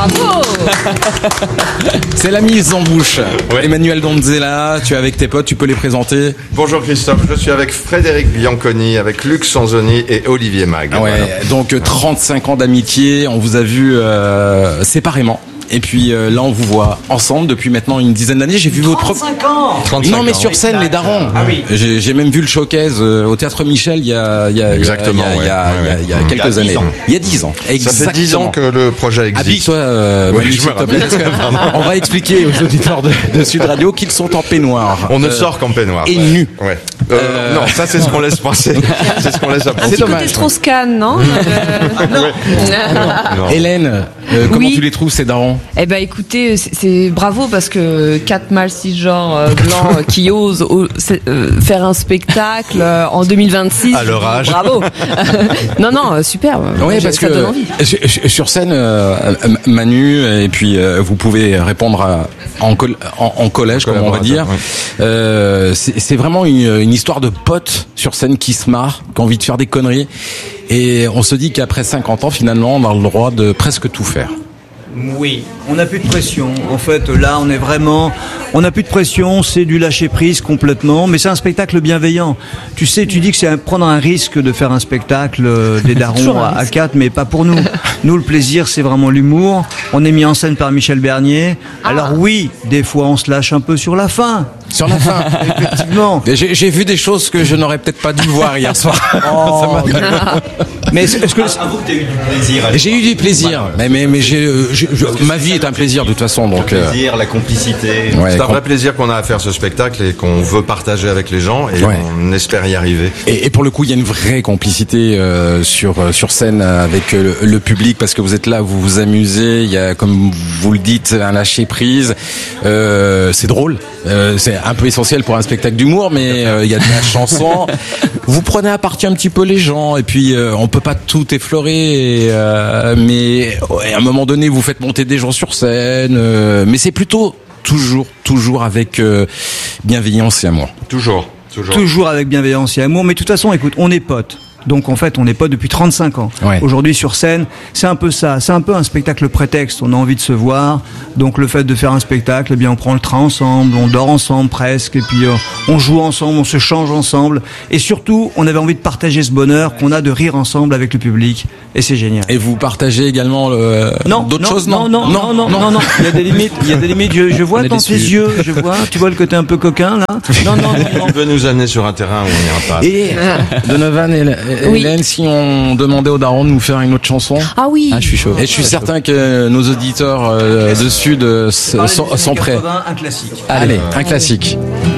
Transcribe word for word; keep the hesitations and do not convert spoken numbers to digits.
Bravo. C'est la mise en bouche. Ouais. Emmanuel Donzella, tu es avec tes potes, tu peux les présenter. Bonjour Christophe, je suis avec Frédéric Bianconi, avec Luc Sanzoni et Olivier Mag. Ouais, voilà. Donc trente-cinq ans d'amitié, on vous a vu euh, séparément. Et puis euh, là, on vous voit ensemble depuis maintenant une dizaine d'années. J'ai vu votre trente-cinq ans. trente-cinq non, mais sur scène, les darons. Ah oui. J'ai, j'ai même vu le showcase euh, au Théâtre Michel il y a, il y a, Exactement, il y a, il y a, ouais. il y a, il y a, il y a quelques il y a années. Ans. Il y a dix ans. Exactement. Ça fait dix ans que le projet existe. Habille-toi, euh, ouais, Manu, s'il te plaît. On va expliquer aux auditeurs de, de Sud Radio qu'ils sont en peignoir. On ne euh, sort qu'en peignoir. Et ouais. nus. Ouais. Euh, euh... Non, ça c'est ce qu'on laisse penser. C'est ce qu'on laisse à penser. C'est dommage. C'était trop scan, non? Ah, non. Ouais. non. non. Hélène, euh, comment oui. tu les trouves ces darons? Eh ben, écoutez, c'est, c'est bravo parce que quatre mâles cisgenres euh, blancs euh, qui osent euh, faire un spectacle euh, en deux mille vingt-six. À leur âge. Bravo. non, non, euh, super. Oui, parce ça que donne envie. Sur scène, euh, Manu, et puis euh, vous pouvez répondre à, en, col- en, en collège, comme on va dire. Oui. Euh, c'est, c'est vraiment une, une histoire de potes sur scène qui se marrent, qui ont envie de faire des conneries. Et on se dit qu'après cinquante ans, finalement, on a le droit de presque tout faire. Oui, on n'a plus de pression. En fait, là, on est vraiment... On n'a plus de pression, c'est du lâcher-prise complètement, mais c'est un spectacle bienveillant. Tu sais, tu dis que c'est un, prendre un risque de faire un spectacle des darons à, à quatre, mais pas pour nous. Nous, le plaisir, c'est vraiment l'humour. On est mis en scène par Michel Bernier. Ah. Alors oui, des fois, on se lâche un peu sur la fin. Sur la fin, effectivement. J'ai, j'ai vu des choses que je n'aurais peut-être pas dû voir hier soir. Oh, mais est-ce que avoue que t'as eu du plaisir? J'ai eu du plaisir, mais mais mais j'ai, j'ai je, ma vie est un plaisir de toute façon, donc. Le plaisir, euh... la complicité. Ouais, c'est un vrai plaisir qu'on a à faire ce spectacle et qu'on veut partager avec les gens et ouais. on espère y arriver. Et, et pour le coup, il y a une vraie complicité euh, sur sur scène avec le, le public parce que vous êtes là, vous vous amusez. Il y a, comme vous le dites, un lâcher prise. Euh, c'est drôle. Euh, c'est un peu essentiel pour un spectacle d'humour, mais euh, il y a de la chanson. Vous prenez à partie un petit peu les gens, et puis euh, on peut pas tout effleurer, et, euh, mais ouais, à un moment donné, vous faites monter des gens sur scène, euh, mais c'est plutôt toujours, toujours avec euh, bienveillance et amour. Toujours, toujours. Toujours avec bienveillance et amour, mais de toute façon, écoute, on est potes. Donc en fait, on n'est pas depuis trente-cinq ans. Ouais. Aujourd'hui sur scène, c'est un peu ça, c'est un peu un spectacle prétexte. On a envie de se voir, donc le fait de faire un spectacle, eh bien on prend le train ensemble, on dort ensemble presque, et puis euh, on joue ensemble, on se change ensemble, et surtout, on avait envie de partager ce bonheur qu'on a de rire ensemble avec le public, et c'est génial. Et vous partagez également le... non, d'autres non, choses, non non non, non, non, non, non, il y a des limites, il y a des limites. Je, je vois dans tes yeux, je vois, tu vois le côté un peu coquin là. Non, non, non. Il veut nous amener sur un terrain où on n'ira pas. Et Donovan et Oui. Hélène, si on demandait aux darons de nous faire une autre chanson. Ah oui. Ah, je suis chaud. Et je suis certain que nos auditeurs euh, de Sud euh, sont, sont prêts. Un classique. Allez, un classique.